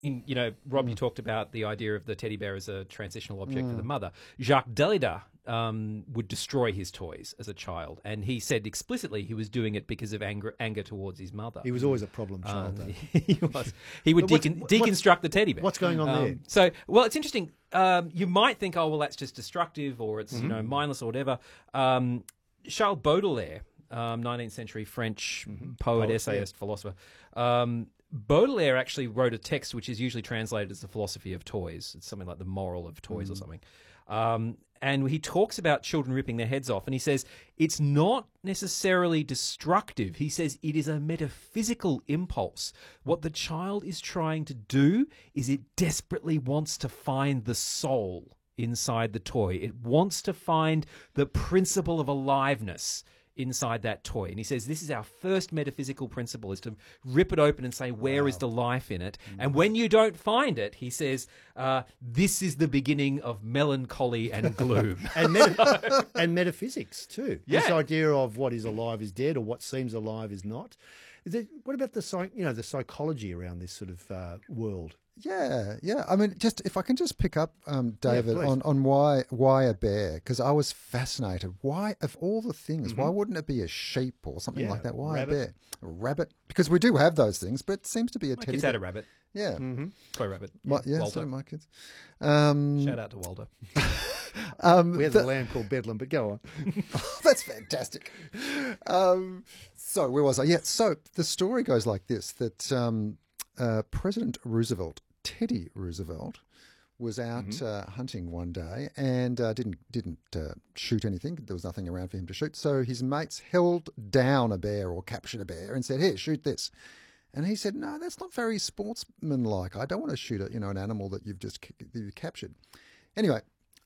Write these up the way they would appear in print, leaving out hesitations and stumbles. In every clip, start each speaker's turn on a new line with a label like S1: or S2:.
S1: Rob, you talked about the idea of the teddy bear as a transitional object for the mother. Jacques Derrida would destroy his toys as a child, and he said explicitly he was doing it because of anger towards his mother.
S2: He was always a problem child, though.
S1: He was. He would deconstruct the teddy bear.
S2: What's going on there?
S1: It's interesting. You might think, oh, well, that's just destructive, or it's mindless, or whatever. Charles Baudelaire, 19th century French poet, essayist, philosopher. Baudelaire actually wrote a text which is usually translated as the philosophy of toys. It's something like the moral of toys or something. And he talks about children ripping their heads off, and he says it's not necessarily destructive. He says it is a metaphysical impulse. What the child is trying to do is it desperately wants to find the soul inside the toy. It wants to find the principle of aliveness inside that toy. And he says this is our first metaphysical principle, is to rip it open and say, where is the life in it? And when you don't find it, he says, this is the beginning of melancholy and gloom.
S2: and metaphysics too.
S1: Yeah.
S2: This idea of what is alive is dead, or what seems alive is not. What about the psychology around this sort of world?
S3: Yeah. I mean, just if I can just pick up, David,
S2: please.
S3: on why a bear, because I was fascinated. Why, of all the things, why wouldn't it be a sheep or something like that? Why
S2: rabbit.
S3: a bear? A rabbit? Because we do have those things, but it seems to be a
S1: My
S3: teddy
S1: kids
S3: bear.
S1: had a rabbit.
S3: Yeah.
S1: Toy rabbit.
S3: So
S1: Walter.
S3: do my kids.
S1: Shout out to Walter.
S2: We have a lamb called Bedlam, but go on.
S3: That's fantastic. So where was I? Yeah. So the story goes like this: that President Roosevelt, Teddy Roosevelt, was out hunting one day and didn't shoot anything. There was nothing around for him to shoot. So his mates held down a bear or captured a bear and said, "Here, shoot this." And he said, "No, that's not very sportsmanlike. I don't want to shoot an animal that you've captured." Anyway,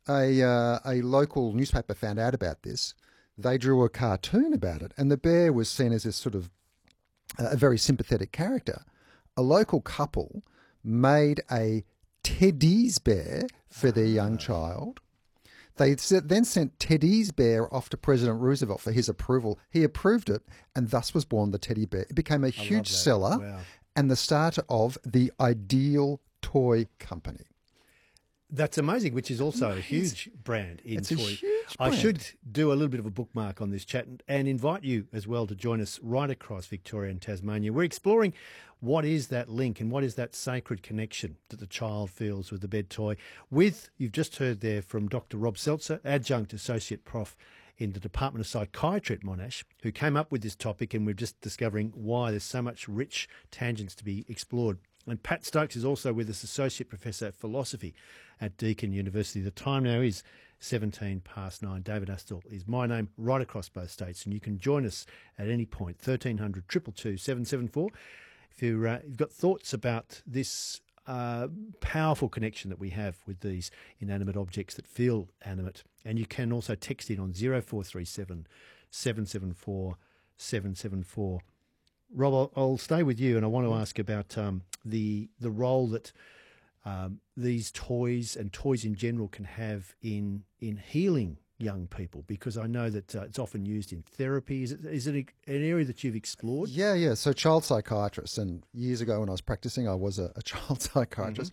S3: a local newspaper found out about this. They drew a cartoon about it, and the bear was seen as this sort of a very sympathetic character. A local couple made a Teddy's bear for their young child. They then sent Teddy's bear off to President Roosevelt for his approval. He approved it, and thus was born the teddy bear. It became a huge seller and the starter of the Ideal Toy Company.
S2: That's amazing, which is also a huge brand in
S3: It's
S2: toy.
S3: a huge brand.
S2: I should do a little bit of a bookmark on this chat and invite you as well to join us right across Victoria and Tasmania. We're exploring what is that link and what is that sacred connection that the child feels with the bed toy. You've just heard there from Dr. Rob Seltzer, Adjunct Associate Prof in the Department of Psychiatry at Monash, who came up with this topic, and we're just discovering why there's so much rich tangents to be explored. And Pat Stokes is also with us, Associate Professor of Philosophy at Deakin University. The time now is 9:17. David Astle is my name, right across both states, and you can join us at any point, 1300 222 774. If you've got thoughts about this powerful connection that we have with these inanimate objects that feel animate, and you can also text in on 0437 774 774. Rob, I'll stay with you, and I want to ask about the role that these toys and toys in general can have in healing young people, because I know that it's often used in therapy. Is it an area that you've explored?
S3: Yeah. So child psychiatrist, and years ago when I was practicing, I was a child psychiatrist.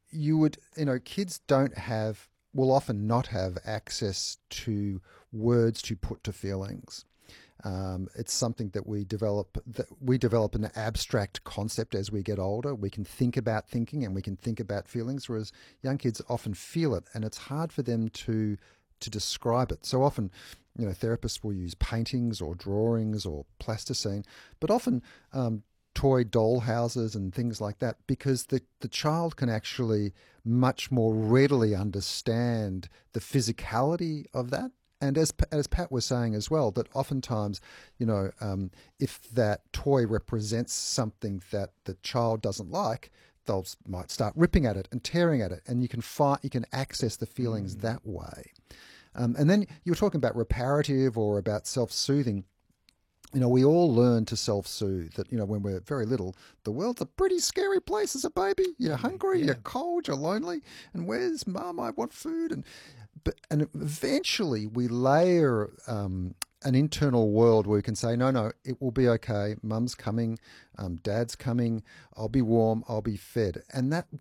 S3: Kids will often not have access to words to put to feelings. It's something that we develop an abstract concept as we get older. We can think about thinking and we can think about feelings, whereas young kids often feel it, and it's hard for them to describe it. So often, therapists will use paintings or drawings or plasticine, but often toy doll houses and things like that, because the child can actually much more readily understand the physicality of that. And as Pat was saying as well, that oftentimes, if that toy represents something that the child doesn't like, might start ripping at it and tearing at it, and you can access the feelings that way. And then you were talking about reparative or about self-soothing. We all learn to self-soothe. That when we're very little, the world's a pretty scary place as a baby. You're hungry, you're cold, you're lonely, and where's mum? I want food. And eventually we layer an internal world where we can say, no, it will be okay. Mum's coming, Dad's coming. I'll be warm. I'll be fed. And that